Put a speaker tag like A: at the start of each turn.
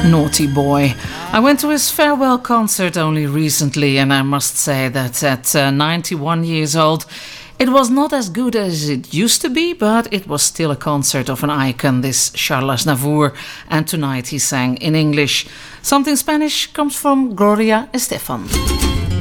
A: Naughty boy. I went to his farewell concert only recently, and I must say that at 91 years old, it was not as good as it used to be, but it was still a concert of an icon, this Charles Aznavour, and tonight he sang in English. Something Spanish comes from Gloria Estefan.